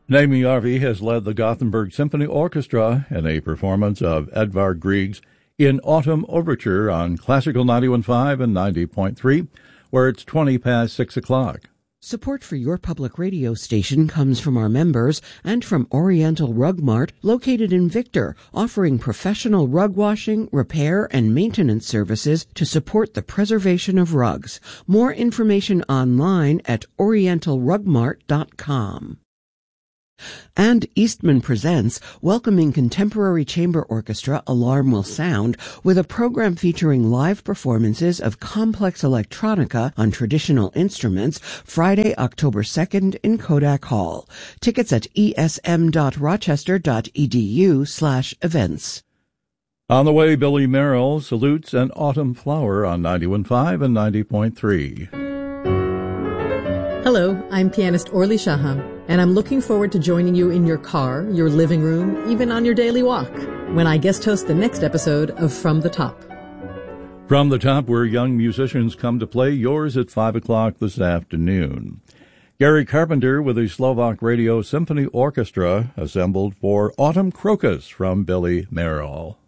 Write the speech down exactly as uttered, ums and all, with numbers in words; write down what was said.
Naomi Arvey has led the Gothenburg Symphony Orchestra in a performance of Edvard Grieg's In Autumn Overture on Classical ninety-one point five and ninety point three, where it's twenty past six o'clock. Support for your public radio station comes from our members and from Oriental Rug Mart, located in Victor, offering professional rug washing, repair, and maintenance services to support the preservation of rugs. More information online at oriental rug mart dot com. And Eastman presents welcoming contemporary chamber orchestra Alarm Will Sound with a program featuring live performances of complex electronica on traditional instruments Friday, October second in Kodak Hall. Tickets at esm.rochester.edu slash events. On the way, Billy Merrill salutes an autumn flower on ninety-one point five and ninety point three. Hello, I'm pianist Orly Shaham, and I'm looking forward to joining you in your car, your living room, even on your daily walk, when I guest host the next episode of From the Top. From the Top, where young musicians come to play, yours at five o'clock this afternoon. Gary Carpenter with the Slovak Radio Symphony Orchestra assembled for Autumn Crocus from Billy Merrill.